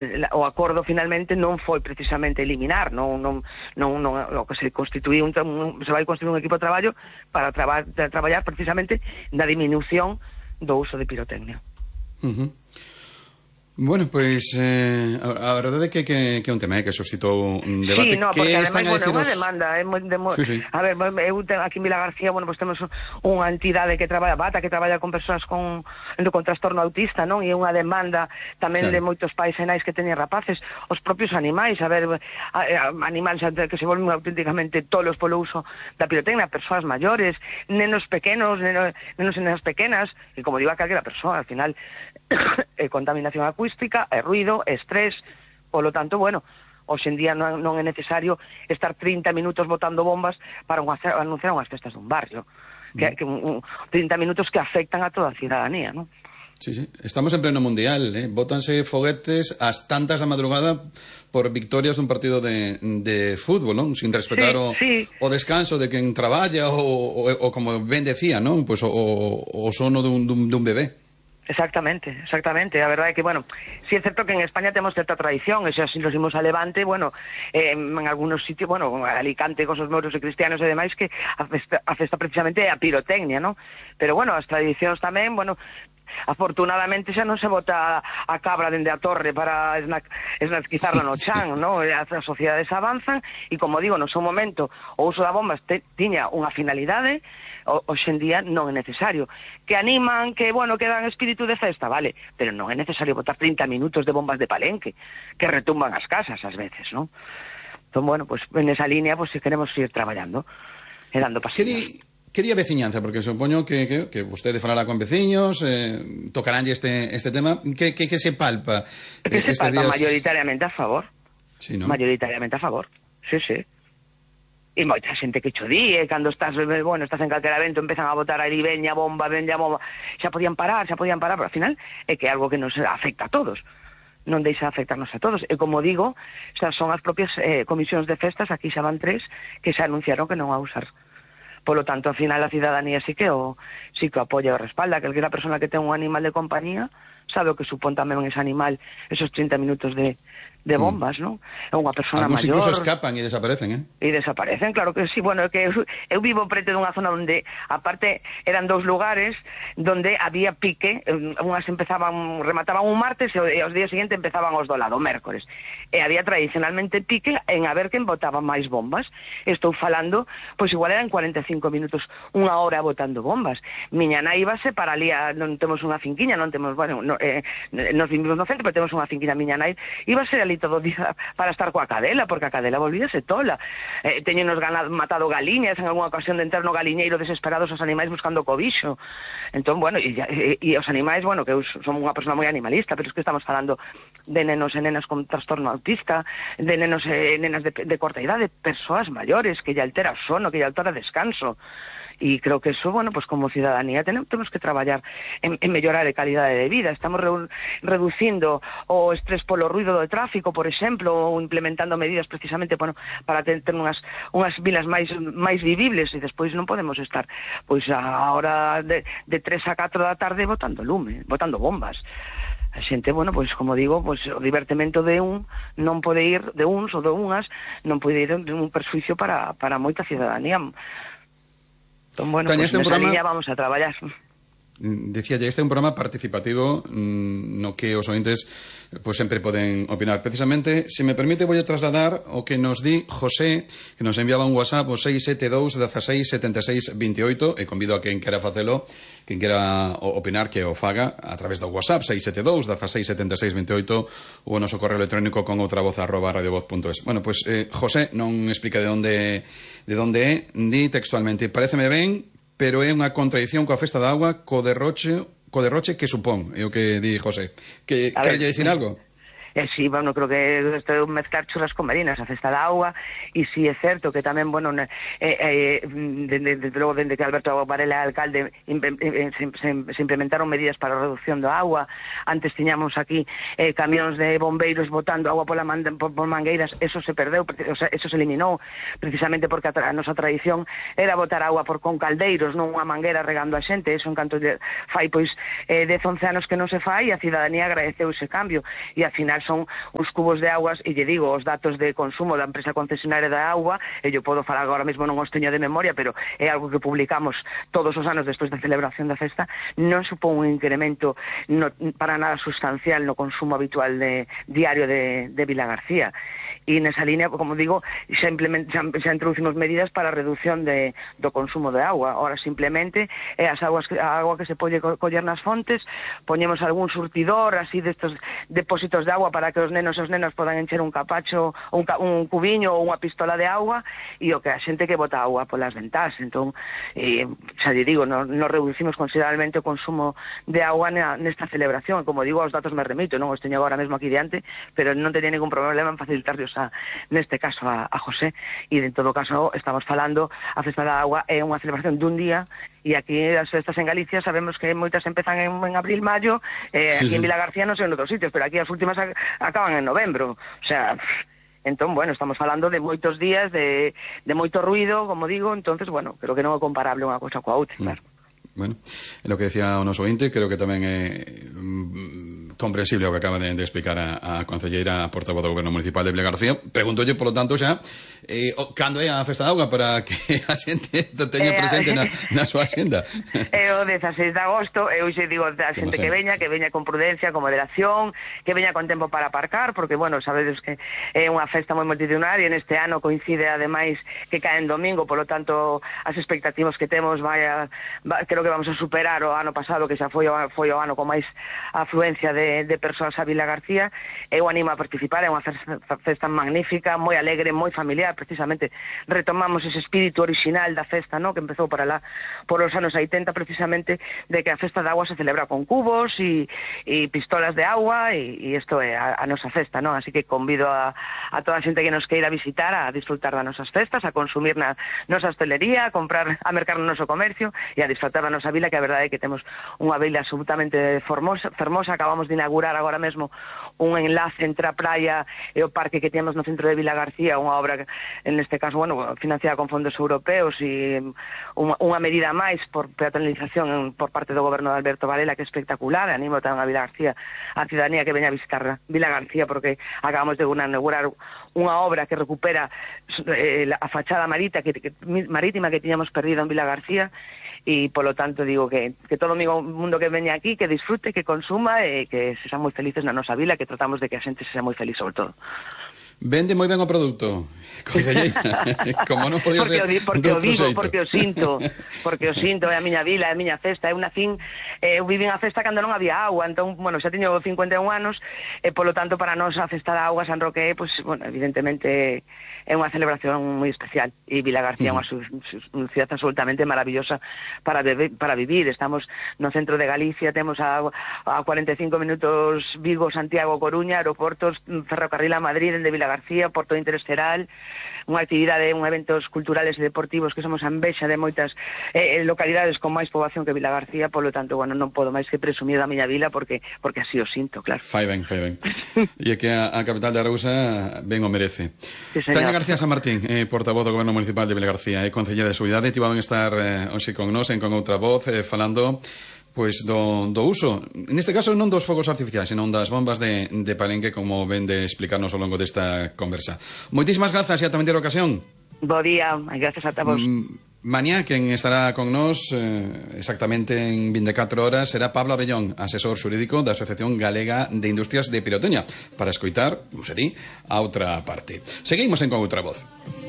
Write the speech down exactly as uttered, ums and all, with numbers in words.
o acordo finalmente non foi precisamente eliminar, non non non, non o que se constituí un, un se vai construir un equipo de traballo para traba, de traballar precisamente na diminución do uso de pirotecnia. Uh-huh. Bueno, pois pues, eh, a verdade é que, que, que é un tema eh, que suscitou un debate. Sí, no, porque ademais, bueno, é unha os... demanda é moi, de, moi... sí, sí. A ver, eu ten, aquí en Vila García, bueno, pues temos unha entidade que traballa, Bata, que traballa con persoas con, con trastorno autista, non? E unha demanda tamén, claro, de moitos pais e nais que teñen rapaces, os propios animais, a ver, a, a, animais que se volven auténticamente tolos polo uso da pirotecnia, persoas maiores, nenos pequenos, nenos, nenos e nenas pequenas, e como digo a calquera persoa, al final é contaminación acústica, é ruido, é estrés, polo tanto, bueno, hoxe en día non, non é necesario estar trinta minutos botando bombas para unha, anunciar unhas festas dun barrio, que, que un, un, trinta minutos que afectan a toda a cidadanía, non? Sí, sí, estamos en pleno mundial, eh? Bótanse foguetes ás tantas da madrugada por victorias dun partido de, de fútbol, non? Sin respetar sí, o, sí. o descanso de quen traballa o, o, o como ben decía, non? Pues o, o sono dun, dun, dun bebé. Exactamente, exactamente. A verdade é que, bueno, si é certo que en España temos certa tradición, e xa si nos imos a Levante, bueno, eh, en algunos sitios, bueno, Alicante, con os moros e cristianos e demais, que a festa, a festa precisamente é a pirotecnia, non? Pero, bueno, as tradicións tamén, bueno, afortunadamente xa non se bota a cabra dende a torre para esnazquizarla no chan, ¿no? As sociedades avanzan e, como digo, no seu momento o uso da bomba te, tiña unha finalidade, hoxe en día non é necesario. Que animan, que, bueno, que dan espírito de festa, vale, pero non é necesario botar trinta minutos de bombas de palenque que retumban as casas ás veces, ¿no? Entón, bueno, pues en esa línea, pues si queremos ir traballando e dando pasillos. Que día veciñanza, porque supoño que, que, que vostede falará con veciños, eh, tocaránlle este, este tema, que, que, que se palpa? Que eh, se palpa días... mayoritariamente a favor. Sí, ¿no? Mayoritariamente a favor, sí, sí. E moita xente que cho di, eh, cando estás, bueno, estás en calquera evento, empezan a botar aí, veña bomba, veña bomba, xa podían parar, xa podían parar, pero ao final é que é algo que nos afecta a todos. Non deixa afectarnos a todos. E como digo, xa son as propias eh, comisións de festas, aquí xa van tres, que xa anunciaron que non a usar. Polo tanto, ao final, a cidadanía sí que o, sí que o apoia o respalda. Calquera persona que ten un animal de compañía sabe o que supón tamén ese animal, esos trinta minutos de, de bombas, mm. non? É unha persona Alguns maior. Alguns incluso escapan e desaparecen, eh? E desaparecen, claro que sí. Bueno, é que eu, eu vivo preto dunha zona onde, aparte, eran dous lugares donde había pique. Unhas empezaban, remataban un martes e os días seguintes empezaban os do lado, mércores. E había tradicionalmente pique en a ver quen botaba máis bombas. Estou falando, pois igual eran cuarenta e cinco minutos, unha hora botando bombas. Miña nai íbase para ali, a, non temos unha finquiña, non temos, bueno, no, eh, nos vivimos no centro, pero temos unha finquiña. Miña nai íbase ali todo o día para estar coa cadela, porque a cadela volvíase tola. Eh, teñenos ganado, matado galiñas, en algunha ocasión de entrar no galiñeiro desesperados os animais buscando cobixo. Entón, bueno, e, e, e os animais, bueno, que eu son unha persona moi animalista, pero es que estamos falando de nenos e nenas con trastorno autista, de nenos e nenas de, de corta idade, persoas maiores, que lle altera o sono, que lle altera o descanso. E creo que eso, bueno, pues como cidadanía tenemos, tenemos que traballar en, en mellorar a calidade de vida. Estamos re, reducindo o estrés polo ruido do tráfico, por exemplo, ou implementando medidas precisamente, bueno, para ter, ter unhas, unhas vilas máis, máis vivibles, e despois non podemos estar pois a hora de, de tres a catro da tarde botando lume, botando bombas. A xente, bueno, pois como digo, pois o divertimento de un non pode ir, de uns ou de unhas, non pode ir de un persuicio para, para moita cidadanía. Entón, bueno, Tania, pues este nesa programa... liña vamos a traballar. Decía, este é un programa participativo mmm, no que os ointes pues, sempre poden opinar. Precisamente, se me permite, vou a trasladar o que nos di José, que nos enviaba un WhatsApp o seis sete dous, dezasseis, setenta e seis, veintioito, e convido a quen quera facelo, quen quera opinar, que o faga a través do WhatsApp seis sete dous, dezasseis, setenta e seis, veintioito, ou o noso correo electrónico con outra voz arroba radiovoz punto es. Bueno, pues eh, José non explica de onde de onde é, di textualmente: paréceme ben, pero é unha contradición coa festa da agua, co derroche, co derroche que supón, é o que di José. Que querelle dicir algo? Eh, sí, bueno, creo que isto é un mezclar churras con merinas, a festa da auga, e si sí, é certo que tamén, bueno, eh, eh, desde de, de, logo, dende que Alberto Varela é alcalde, imp, eh, se, se, se implementaron medidas para a reducción da agua. Antes tiñamos aquí eh, camións de bombeiros botando agua pola man, por, por mangueiras, eso se perdeu, o sea, eso se eliminou, precisamente porque a, tra, a nosa tradición era botar agua por con caldeiros, non unha manguera regando a xente. Eso en canto de, fai, pois, eh, dez, once anos que non se fai, e a cidadanía agradeceu ese cambio, e ao final cal son uns cubos de augas, e lle digo os datos de consumo da empresa concesionaria da auga, e yo podo falar agora mesmo non os teño de memoria, pero é algo que publicamos todos os anos despois da celebración da festa, non supón un incremento no, para nada sustancial no consumo habitual de, diario de, de Vilagarcía. E nesa línea, como digo, xa, xa, xa introducimos medidas para a reducción de, do consumo de agua. Ahora simplemente é as aguas que, a agua que se pode coller nas fontes, poñemos algún surtidor así destos depósitos de agua para que os nenos e os nenas podan encher un capacho, un, un cubiño ou unha pistola de agua, e o que a xente que bota agua polas ventás. Entón, eh, xa lle digo, nos, nos reducimos considerablemente o consumo de agua na, nesta celebración. Como digo, os datos me remito, non os teño agora mesmo aquí diante, pero non teña ningún problema en facilitarlos a, neste caso a, a José, e en todo caso estamos falando, a Festa da Agua é unha celebración dun día, e aquí as festas en Galicia sabemos que moitas empezan en, en abril, maio, eh, sí, aquí sí. En Vilagarcía non sei en outros sitios, pero aquí as últimas a, acaban en novembro, o sea, entón, bueno, estamos falando de moitos días, de, de moito ruido, como digo, entonces, bueno, creo que non é comparable unha cosa coa outra, claro. Bueno, en lo que decía o noso ointe, creo que tamén é mm, comprensible o que acaba de, de explicar a, a concelleira, a portavoz do Goberno Municipal de Vilagarcía. Pregúntolle, polo tanto, xa eh, cando é a Festa da Auga para que a xente teña presente na, na súa xenda. É o dezaseis de agosto, eu xe digo a xente que veña, que veña con prudencia, con moderación, que veña con tempo para aparcar, porque, bueno, sabedes que é unha festa moi multitudinaria, e neste ano coincide, ademais, que cae en domingo, polo tanto, as expectativas que temos vai a, vai, creo que vamos a superar o ano pasado, que xa foi o, foi o ano con máis afluencia de, de persoas a Vilagarcía. Eu animo a participar, é unha festa, festa magnífica, moi alegre, moi familiar. Precisamente retomamos ese espírito original da festa, ¿no?, que empezou por alá, por os anos oitenta, precisamente, de que a Festa da Agua se celebra con cubos e, e pistolas de agua, e, e isto é a, a nosa festa, ¿no? Así que convido a, a toda a xente que nos queira visitar a disfrutar das nosas festas, a consumir na nosa hostelería, a comprar, a mercar no noso comercio e a disfrutar da nosa vila, que a verdade é que temos unha vila absolutamente formosa, fermosa. Acabamos de inaugurar agora mesmo un enlace entre a praia e o parque que temos no centro de Vilagarcía, unha obra, en este caso, bueno, financiada con fondos europeos, e unha, unha medida máis por peatonalización por parte do goberno de Alberto Varela, que é espectacular. Animo tamén a Vilagarcía, a ciudadanía, que veña a visitar Vilagarcía, porque acabamos de inaugurar unha obra que recupera eh, a fachada marita, que, que, marítima que tiñamos perdida en Vilagarcía, e polo tanto digo que, que todo o mundo que veña aquí, que disfrute, que consuma e que se sean moi felices na nosa vila, que tratamos de que a xente se sea moi feliz sobre todo. Vende moi ben o produto, concelleira. Como non podía porque ser o, porque o vivo, xeito. porque o sinto, porque o sinto, é a miña vila, é a miña festa. Eu nacín, eh, eu vivín a festa cando non había agua, entón, bueno, xa teño cincuenta e un anos, e polo tanto para nós a Festa da Auga, San Roque, pues, bueno, evidentemente é unha celebración moi especial, e Vilagarcía é unha ciudad absolutamente maravillosa para, bebe, para vivir. Estamos no centro de Galicia, temos a, a cuarenta e cinco minutos Vigo, Santiago, Coruña, aeroportos, ferrocarril a Madrid, dende Vilagarcía, Porto Interesteral, unha actividade, un eventos culturales e deportivos que somos a envexa de moitas eh, localidades con máis poboación que Vilagarcía. Polo tanto, bueno, non podo máis que presumir da miña vila, porque porque así o sinto, claro. Fai ben, fai ben. E é que a, a capital de Arousa ben o merece. Sí, Tania García San Martín, eh, portavoz do Goberno Municipal de Vilagarcía e eh, concelleira de Seguridade, tivaban estar eh, hoxe con nos, en con outra voz, eh, falando pois do, do uso, neste caso non dos fogos artificiais, senón das bombas de, de Palenque, como ven de explicarnos ao longo desta conversa. Moitísimas grazas e ata a ocasión. Bo día, e grazas a vos. Mm, mañá, quen estará con nós eh, exactamente en veinticuatro horas será Pablo Abellón, asesor xurídico da Asociación Galega de Industrias de Piroteña, para escoitar, non sei di, a outra parte. Seguimos en Con Outra Voz.